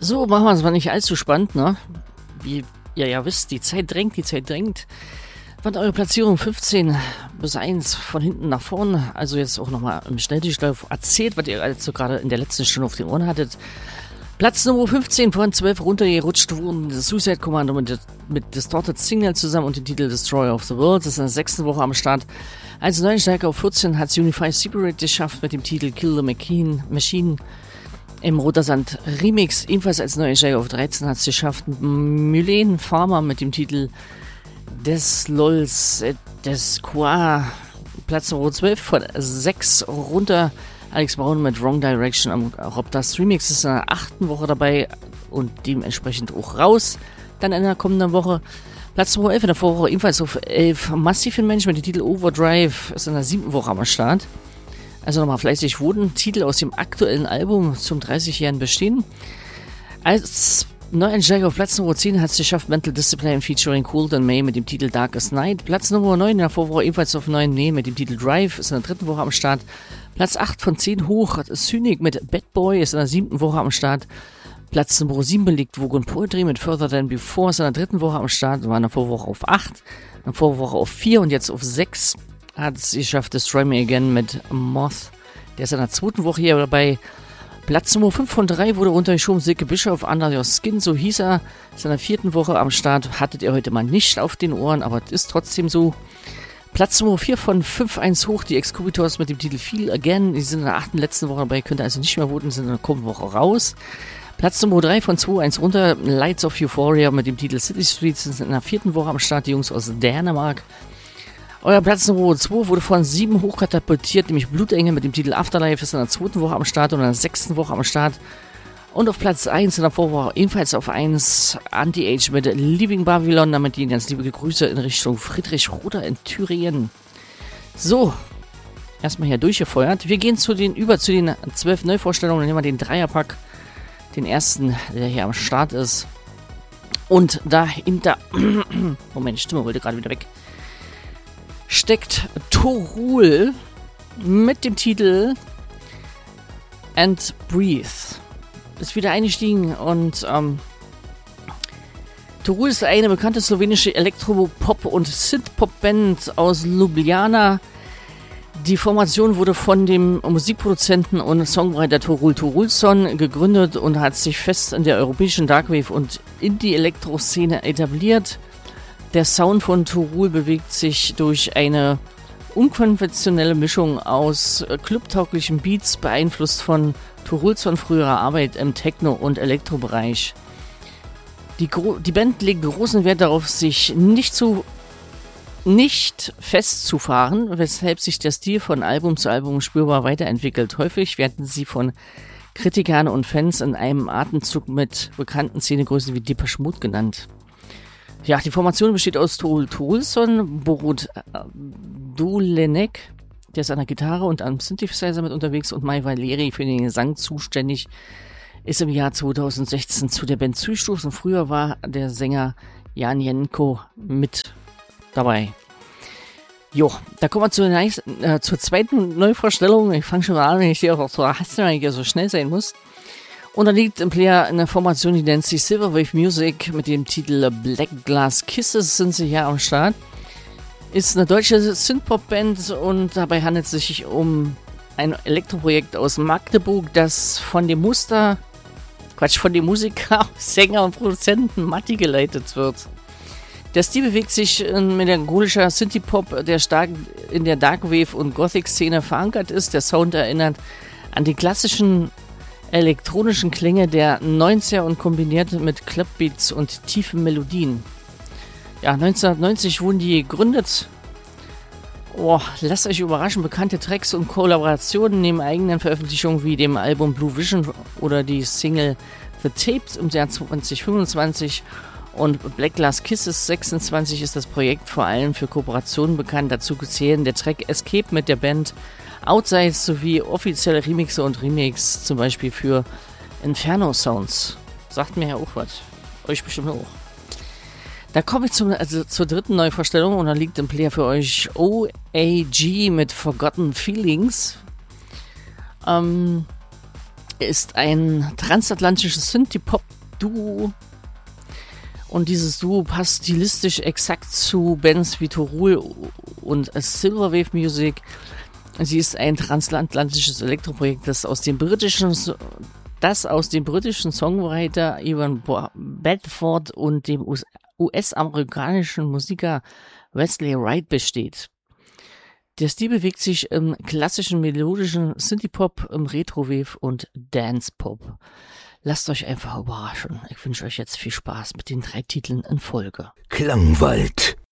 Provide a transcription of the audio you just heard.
So, machen wir es mal nicht allzu spannend, ne? Wie ihr ja wisst, die Zeit drängt. Wann eure Platzierung 15 bis 1 von hinten nach vorn, also jetzt auch nochmal im Schnelldurchlauf erzählt, was ihr also gerade in der letzten Stunde auf den Ohren hattet. Platz Nummer 15 von 12 runtergerutscht wurden das Suicide Commando mit Distorted Signal zusammen und dem Titel Destroyer of the World. Das ist in der 6. Woche am Start. Als Neuensteiger auf 14 hat es Unified Separate geschafft mit dem Titel Kill the Machine. Im Rotersand Remix, ebenfalls als Neuensteiger auf 13 hat es geschafft. Mylène Farmer mit dem Titel Des Lols Des Quoi. Platz Nummer 12 von 6 runter. Alex Braun mit Wrong Direction. Auch ob das Remix ist in der 8. Woche dabei und dementsprechend auch raus. Dann in der kommenden Woche. Platz Nummer 11 in der Vorwoche ebenfalls auf 11. Massive Mensch mit dem Titel Overdrive ist in der 7. Woche am Start. Also nochmal fleißig wurden Titel aus dem aktuellen Album zum 30-jährigen Bestehen. Als Neueinsteiger auf Platz Nummer 10 hat es geschafft Mental Discipline featuring Cold and May mit dem Titel Darkest Night. Platz Nummer 9 in der Vorwoche ebenfalls auf 9 mit dem Titel Drive, ist in der 3. Woche am Start. Platz 8 von 10 hoch hat Cynic mit Bad Boy, ist in der 7. Woche am Start. Platz Nummer 7 belegt Vogue und Poetry mit Further Than Before, ist in der 3. Woche am Start, war in der Vorwoche auf 8, in der Vorwoche auf 4 und jetzt auf 6 hat es geschafft Destroy Me Again mit Moth. Der ist in der 2. Woche hier dabei. Platz Nummer 5 von 3 wurde runtergeschoben, Silke Bischof, Under Your Skin, so hieß er. Ist in der 4. Woche am Start, hattet ihr heute mal nicht auf den Ohren, aber es ist trotzdem so. Platz Nummer 4 von 5, 1 hoch, die Excubitors mit dem Titel Feel Again. Die sind in der 8. letzten Woche dabei, könnt ihr also nicht mehr voten, sind in der kommenden Woche raus. Platz Nummer 3 von 2, 1 runter, Lights of Euphoria mit dem Titel City Streets, sind in der 4. Woche am Start, die Jungs aus Dänemark. Euer Platz Nummer 2 wurde von 7 hochkatapultiert, nämlich Blutengel mit dem Titel Afterlife, ist in der 2. Woche am Start und in der 6. Woche am Start. Und auf Platz 1 in der Vorwoche ebenfalls auf 1 Anti-Age mit Leaving Babylon, damit die ganz liebe Grüße in Richtung Friedrich Roder in Thüringen. So, erstmal hier durchgefeuert. Wir gehen über zu den 12 Neuvorstellungen, dann nehmen wir den Dreierpack, den ersten, der hier am Start ist. Und dahinter, Moment, Stimme wollte gerade wieder weg, steckt Torul mit dem Titel And Breathe. Ist wieder eingestiegen und Torul ist eine bekannte slowenische Elektropop- und Synthpop-Band aus Ljubljana. Die Formation wurde von dem Musikproduzenten und Songwriter Torul Torulsson gegründet und hat sich fest in der europäischen Darkwave- und Indie-Elektro-Szene etabliert. Der Sound von Torul bewegt sich durch eine unkonventionelle Mischung aus clubtauglichen Beats, beeinflusst von Torulsson früherer Arbeit im Techno- und Elektrobereich. Die Band legt großen Wert darauf, sich nicht festzufahren, weshalb sich der Stil von Album zu Album spürbar weiterentwickelt. Häufig werden sie von Kritikern und Fans in einem Atemzug mit bekannten Szenegrößen wie Depeche Mode genannt. Ja, die Formation besteht aus Torul Torulsson, Borut Dolenek, der ist an der Gitarre und am Synthesizer mit unterwegs, und Mai Valeri für den Gesang zuständig, ist im Jahr 2016 zu der Band zugestoßen. Früher war der Sänger Jan Jenko mit dabei. Jo, da kommen wir zur zweiten Neuvorstellung. Ich fange schon mal an, wenn ich hier auch so hasse, weil ich ja so schnell sein muss. Und da liegt im Player eine Formation, die nennt sich Silverwave Music mit dem Titel Black Glass Kisses, sind sie hier am Start. Ist eine deutsche Synthpop-Band und dabei handelt es sich um ein Elektroprojekt aus Magdeburg, das von dem Musiker, Sänger und Produzenten Matti geleitet wird. Der Stil bewegt sich in melancholischer Synthie-Pop, der stark in der Darkwave- und Gothic-Szene verankert ist. Der Sound erinnert an die klassischen elektronischen Klänge der 90er und kombiniert mit Clubbeats und tiefen Melodien. Ja, 1990 wurden die gegründet. Lasst euch überraschen, bekannte Tracks und Kollaborationen neben eigenen Veröffentlichungen wie dem Album Blue Vision oder die Single The Tapes im Jahr 2025 und Black Glass Kisses 26 ist das Projekt vor allem für Kooperationen bekannt. Dazu zählen der Track Escape mit der Band Outside sowie offizielle Remixe und Remakes, zum Beispiel für Inferno Sounds. Sagt mir ja auch was. Euch bestimmt auch. Da komme ich zur dritten Neuvorstellung und da liegt im Player für euch OAG mit Forgotten Feelings. ist ein transatlantisches Synthie-Pop-Duo. Und dieses Duo passt stilistisch exakt zu Bands wie Torul und Silverwave Music. Sie ist ein transatlantisches Elektroprojekt, das aus dem britischen Songwriter Ivan Bedford und dem US-amerikanischen Musiker Wesley Wright besteht. Der Stil bewegt sich im klassischen melodischen Synthie-Pop, im Retrowave und Dance-Pop. Lasst euch einfach überraschen. Ich wünsche euch jetzt viel Spaß mit den 3 Titeln in Folge. Klangwald.